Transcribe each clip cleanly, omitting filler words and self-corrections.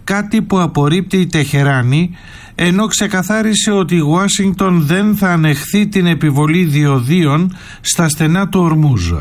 κάτι που απορρίπτει η Τεχεράνη, ενώ ξεκαθάρισε ότι η Ουάσιγκτον δεν θα ανεχθεί την επιβολή διοδίων στα στενά του Ορμούζ.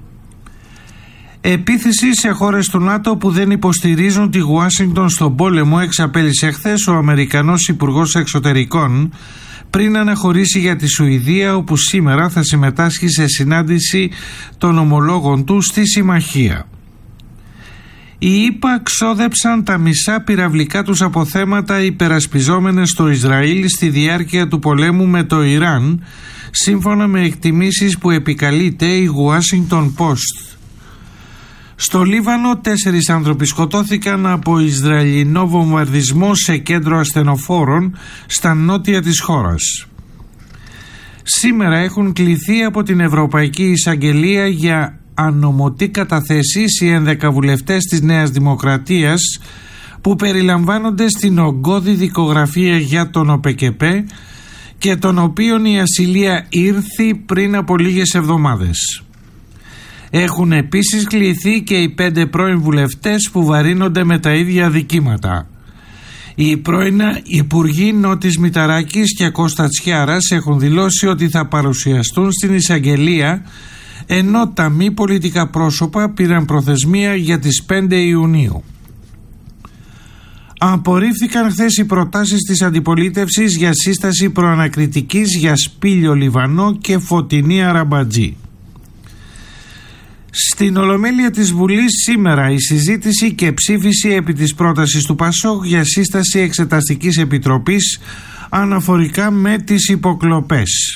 Επίθεση σε χώρες του ΝΑΤΟ που δεν υποστηρίζουν τη Ουάσιγκτον στον πόλεμο εξαπέλυσε χθες ο Αμερικανός Υπουργός Εξωτερικών πριν αναχωρήσει για τη Σουηδία, όπου σήμερα θα συμμετάσχει σε συνάντηση των ομολόγων του στη Συμμαχία. Οι ΗΠΑ ξόδεψαν τα μισά πυραυλικά τους αποθέματα υπερασπιζόμενες στο Ισραήλ στη διάρκεια του πολέμου με το Ιράν, σύμφωνα με εκτιμήσεις που επικαλείται η Washington Post. Στο Λίβανο 4 άνθρωποι σκοτώθηκαν από Ισραηλινό βομβαρδισμό σε κέντρο ασθενοφόρων στα νότια της χώρας. Σήμερα έχουν κληθεί από την Ευρωπαϊκή Εισαγγελία για ανομωτή καταθέσεις οι 11 βουλευτές της Νέας Δημοκρατίας που περιλαμβάνονται στην ογκώδη δικογραφία για τον ΟΠΕΚΕΠΕ και των οποίων η ασυλία ήρθη πριν από λίγες εβδομάδες. Έχουν επίσης κληθεί και οι 5 πρώην βουλευτές που βαρύνονται με τα ίδια δικήματα. Οι πρώην υπουργοί Νότης Μηταράκης και Κώστα Τσιάρας έχουν δηλώσει ότι θα παρουσιαστούν στην εισαγγελία, ενώ τα μη πολιτικά πρόσωπα πήραν προθεσμία για τις 5 Ιουνίου. Απορρίφθηκαν χθες οι προτάσεις της αντιπολίτευσης για σύσταση προανακριτικής για Σπήλιο Λιβανό και Φωτεινή Αραμπατζή. Στην Ολομέλεια της Βουλής σήμερα η συζήτηση και ψήφιση επί της πρότασης του ΠΑΣΟΚ για σύσταση εξεταστικής επιτροπής αναφορικά με τις υποκλοπές.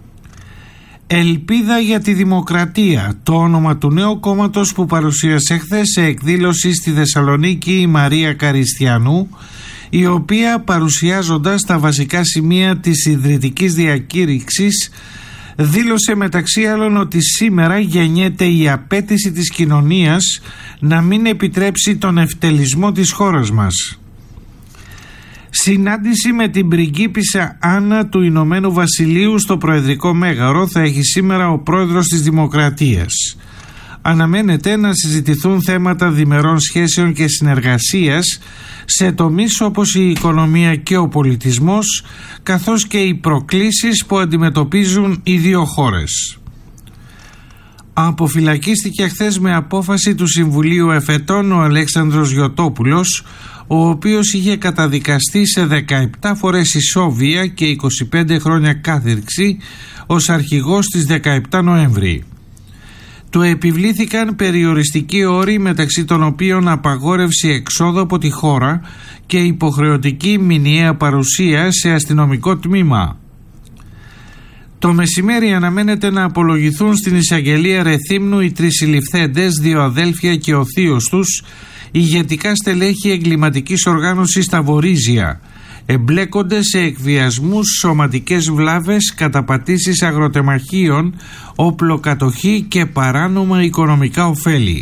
Ελπίδα για τη Δημοκρατία, το όνομα του νέου κόμματος που παρουσίασε χθες σε εκδήλωση στη Θεσσαλονίκη η Μαρία Καριστιανού, η οποία παρουσιάζοντας τα βασικά σημεία της ιδρυτικής διακήρυξης δήλωσε μεταξύ άλλων ότι σήμερα γεννιέται η απέτηση της κοινωνίας να μην επιτρέψει τον ευτελισμό της χώρας μας. Συνάντηση με την πριγκίπισσα Άννα του Ηνωμένου Βασιλείου στο Προεδρικό Μέγαρο θα έχει σήμερα ο πρόεδρος της Δημοκρατίας. Αναμένεται να συζητηθούν θέματα διμερών σχέσεων και συνεργασίας σε τομείς όπως η οικονομία και ο πολιτισμός, καθώς και οι προκλήσεις που αντιμετωπίζουν οι δύο χώρες. Αποφυλακίστηκε χθες με απόφαση του Συμβουλίου Εφετών ο Αλέξανδρος Γιωτόπουλος, ο οποίος είχε καταδικαστεί σε 17 φορές ισόβια και 25 χρόνια κάθυρξη ως αρχηγός στις 17 Νοέμβρη. Του επιβλήθηκαν περιοριστικοί όροι, μεταξύ των οποίων απαγόρευση εξόδου από τη χώρα και υποχρεωτική μηνιαία παρουσία σε αστυνομικό τμήμα. Το μεσημέρι αναμένεται να απολογηθούν στην εισαγγελία Ρεθύμνου οι 3 συλληφθέντες, 2 αδέλφια και ο θείος τους, ηγετικά στελέχη εγκληματικής οργάνωσης στα Βορίζια. Εμπλέκονται σε εκβιασμούς, σωματικές βλάβες, καταπατήσεις αγροτεμαχίων, όπλοκατοχή και παράνομα οικονομικά ωφέλη.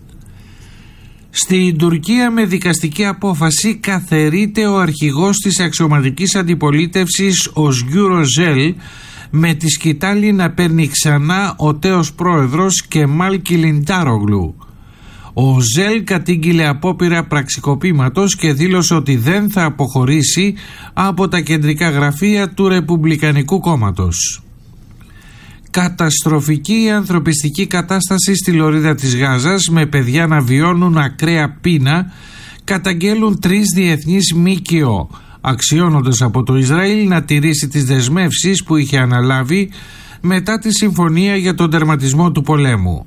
Στην Τουρκία με δικαστική απόφαση καθαιρείται ο αρχηγός της αξιωματικής αντιπολίτευσης ο Özgür Özel, με τη σκητάλη να παίρνει ξανά ο τέος πρόεδρος Κεμάλ Κιλιντάρογλου. Ο Ζελ κατήγγειλε απόπειρα πραξικοπήματος και δήλωσε ότι δεν θα αποχωρήσει από τα κεντρικά γραφεία του Ρεπουμπλικανικού Κόμματος. Καταστροφική ανθρωπιστική κατάσταση στη λωρίδα της Γάζας, με παιδιά να βιώνουν ακραία πείνα, καταγγέλουν 3 διεθνείς ΜΚΟ, αξιώνοντας από το Ισραήλ να τηρήσει τις δεσμεύσεις που είχε αναλάβει μετά τη συμφωνία για τον τερματισμό του πολέμου.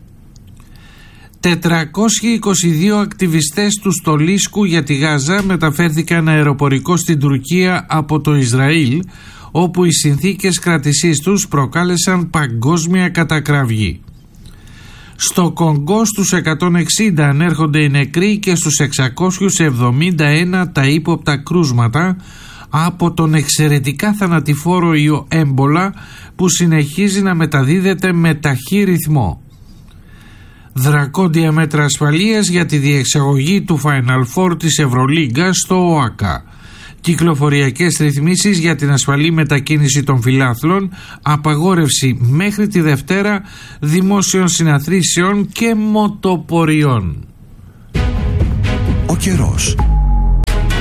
422 ακτιβιστές του Στολίσκου για τη Γάζα μεταφέρθηκαν αεροπορικό στην Τουρκία από το Ισραήλ, όπου οι συνθήκες κράτησής τους προκάλεσαν παγκόσμια κατακραυγή. Στο Κονγκό στους 160 ανέρχονται οι νεκροί και στους 671 τα ύποπτα κρούσματα από τον εξαιρετικά θανατηφόρο ιό έμπολα που συνεχίζει να μεταδίδεται με ταχύ ρυθμό. Δρακόντια μέτρα ασφαλείας για τη διεξαγωγή του Final Four της Ευρωλίγκας στο ΟΑΚΑ. Κυκλοφοριακές ρυθμίσεις για την ασφαλή μετακίνηση των φιλάθλων, απαγόρευση μέχρι τη Δευτέρα δημόσιων συναθρήσεων και μοτοποριών. Ο καιρός.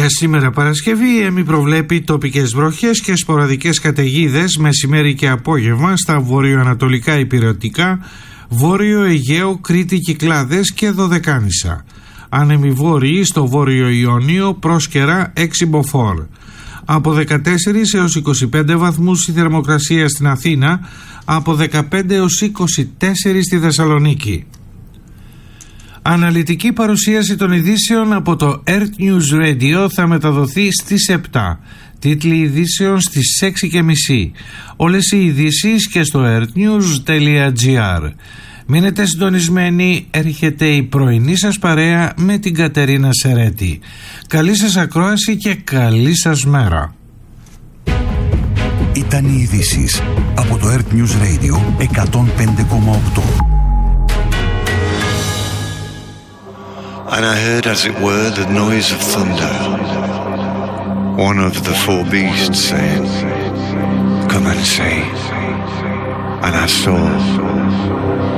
Για σήμερα Παρασκευή η ΕΜΗ προβλέπει τοπικές βροχές και σποραδικές καταιγίδες μεσημέρι και απόγευμα στα βορειοανατολικά υπηρετικά, Βόρειο Αιγαίο, Κρήτη, Κυκλάδες και Δωδεκάνησα. Άνεμοι βόρειοι στο Βόρειο Ιόνιο, Πρόσκαιρα, 6 μποφόρ. Από 14 έως 25 βαθμούς η θερμοκρασία στην Αθήνα, από 15 έως 24 στη Θεσσαλονίκη. Αναλυτική παρουσίαση των ειδήσεων από το Earth News Radio θα μεταδοθεί στις 7. Τίτλοι ειδήσεων στις 6.30. Όλες οι ειδήσεις και στο earthnews.gr. Μείνετε συντονισμένοι, έρχεται η πρωινή σας παρέα με την Κατερίνα Σερέτη. Καλή σας ακρόαση και καλή σας μέρα. Ήταν οι ειδήσεις από το Earth News Radio 105,8. And I heard, as it were, the noise of thunder. One of the four beasts saying, "Come and see." And I saw